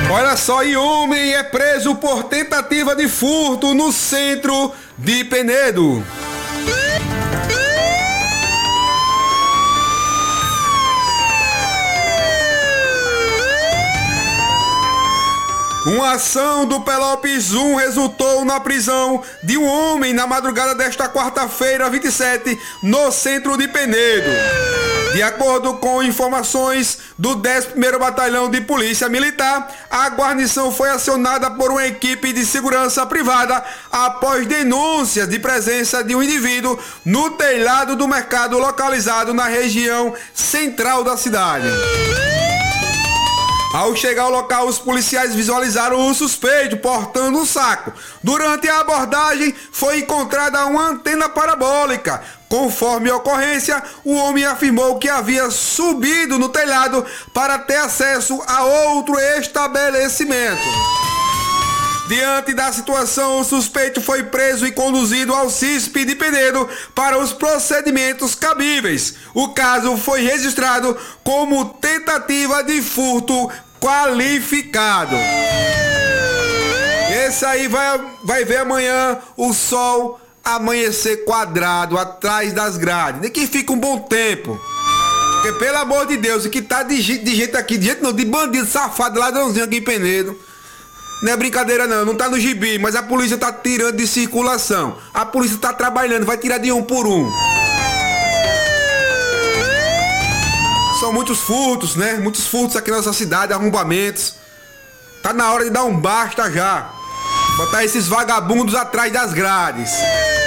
Olha só, e homem é preso por tentativa de furto no centro de Penedo. Uma ação do Pelopes 1 resultou na prisão de um homem na madrugada desta quarta-feira, 27, no centro de Penedo. De acordo com informações do 11º Batalhão de Polícia Militar, a guarnição foi acionada por uma equipe de segurança privada após denúncias de presença de um indivíduo no telhado do mercado localizado na região central da cidade. Ao chegar ao local, os policiais visualizaram o suspeito portando um saco. Durante a abordagem, foi encontrada uma antena parabólica. Conforme a ocorrência, o homem afirmou que havia subido no telhado para ter acesso a outro estabelecimento. Diante da situação, o suspeito foi preso e conduzido ao CISP de Penedo para os procedimentos cabíveis. O caso foi registrado como tentativa de furto qualificado. Esse aí vai ver amanhã o sol amanhecer quadrado atrás das grades. Nem que fica um bom tempo. Porque, pelo amor de Deus, o que tá de jeito aqui, de jeito não, de bandido, safado, ladrãozinho aqui em Penedo. Não é brincadeira não tá no gibi, mas a polícia tá tirando de circulação. A polícia tá trabalhando, vai tirar de um por um. São muitos furtos, né? Muitos furtos aqui na nossa cidade, arrombamentos. Tá na hora de dar um basta já. Botar esses vagabundos atrás das grades.